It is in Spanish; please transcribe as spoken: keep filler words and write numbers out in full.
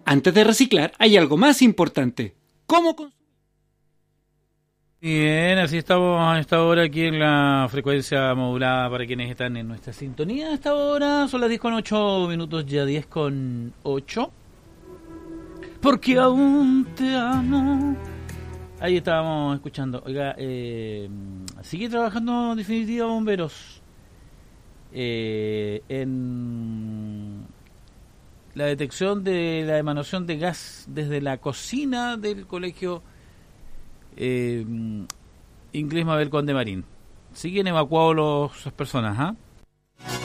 Antes de reciclar, hay algo más importante. ¿Cómo consumir? Bien, así estamos a esta hora aquí en la frecuencia modulada para quienes están en nuestra sintonía. A esta hora son las diez con ocho minutos, ya diez con ocho. Porque aún te amo. Ahí estábamos escuchando. Oiga, eh, sigue trabajando en definitiva Bomberos eh, en la detección de la emanación de gas desde la cocina del colegio eh, Inglés Mabel Conde Marín. Siguen evacuados los, las personas, ¿ah? ¿eh?